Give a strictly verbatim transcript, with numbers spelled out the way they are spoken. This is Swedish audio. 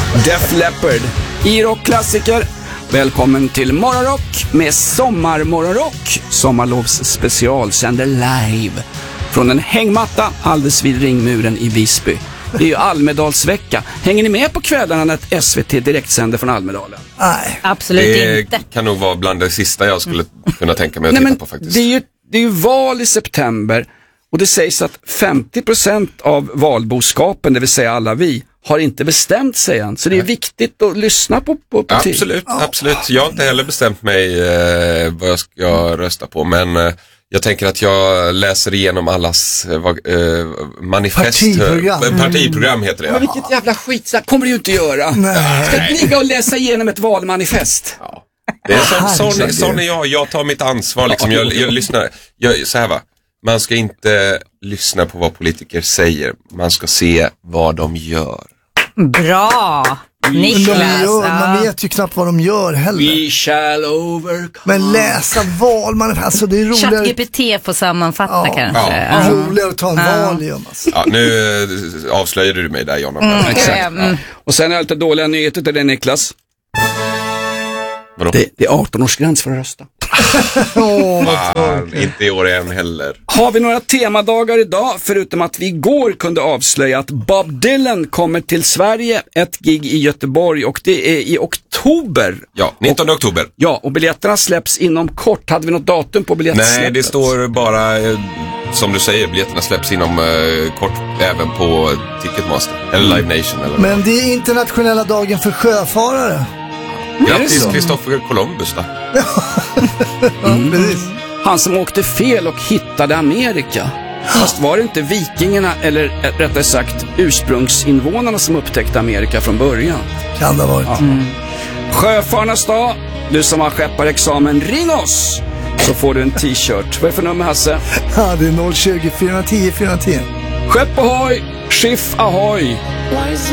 Def Leppard i rockklassiker. Välkommen till Morgonrock med Sommarmorgonrock. Sommarlovs special sänder live från en hängmatta alldeles vid ringmuren i Visby. Det är ju Almedalsvecka. Hänger ni med på kvällarna när S V T direkt sänder från Almedalen? Nej, absolut det inte. Det kan nog vara bland det sista jag skulle kunna tänka mig att Nej, titta men på faktiskt. Det är ju, det är ju val i september och det sägs att femtio procent av valboskapen, det vill säga alla vi, har inte bestämt sig än. Så det är viktigt att lyssna på, på parti. Absolut, absolut. Jag har inte heller bestämt mig eh, vad jag ska rösta på, men eh, jag tänker att jag läser igenom allas eh, eh, manifest. Partiprogram. Eh, partiprogram heter det. Men vilket jävla skit, så kommer du ju inte göra. Nej. Ska du ligga och läsa igenom ett valmanifest? Ja. Det är så, sån, herregud. sån är jag, jag tar mitt ansvar liksom. jag, jag lyssnar, jag, så här va, man ska inte lyssna på vad politiker säger, man ska se vad de gör. Bra, Men de Niklas. gör, man Ja. vet ju knappt vad de gör heller. We shall overcome. Men läsa val, man, alltså det är roligare, ChatGPT får sammanfatta Ja. kanske. Ja. Ja. roligare att ta en Ja. valium alltså. Ja, nu eh, avslöjade du mig där, Jonna. Mm, Exakt. mm. Och sen är det lite dåliga nyheter till dig, Niklas. Vadå? Det, det är arton-årsgräns för att rösta. Fan, inte i år än heller. Har vi några temadagar idag, förutom att vi igår kunde avslöja att Bob Dylan kommer till Sverige, ett gig i Göteborg, och det är i oktober. Ja, nittonde oktober. Ja, och biljetterna släpps inom kort. Hade vi något datum på biljettsläppet? Nej, det står bara, eh, som du säger, biljetterna släpps inom eh, kort även på Ticketmaster. Eller Live Nation. Eller Men det är internationella dagen för sjöfarare. grattis så? Christopher Columbus då. Ja, precis. Han som åkte fel och hittade Amerika. Fast var det inte vikingarna, eller eh, rättare sagt ursprungsinvånarna, som upptäckte Amerika från början? Kan det ha varit. Mm. Sjöfararnas dag. Du som har skepparexamen, ring oss så får du en t-shirt. Vad är det för nummer, Hasse? Ja, det är noll tjugo, fyra tio, fyra tio. Skepp ahoy, skiff ahoy.